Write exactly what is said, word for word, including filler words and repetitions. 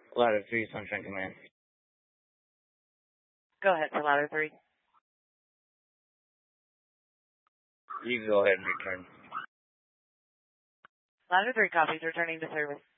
Ladder three, Sunshine Command. Go ahead for ladder three. You can go ahead and return. Ladder three copies, returning to service.